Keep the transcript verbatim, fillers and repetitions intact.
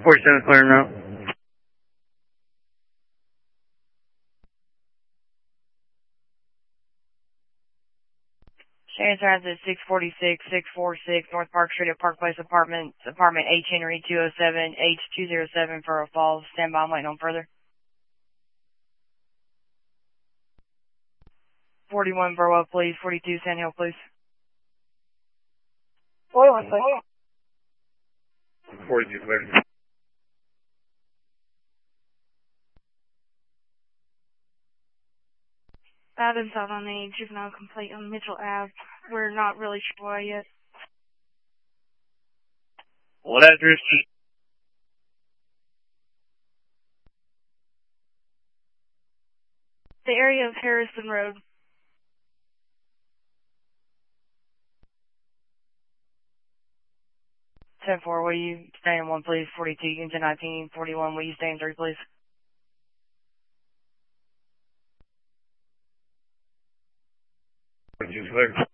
forty-seven clearing route. Shannon Transit six forty-six, six forty-six, North Park Street at Park Place Apartments, Apartment H Henry two oh seven, H two oh seven, Furrow Falls. Stand by, I'm waiting on further. forty-one Burwell, please. forty-two Sand Hill, please. forty-one, please. forty-two clear. That is out on a juvenile complaint on Mitchell Ave. We're not really sure why yet. What address? The area of Harrison Road. ten four, will you stay in one, please? forty-two, Unit nineteen, forty-one, will you stay in three, please? forty-two clear.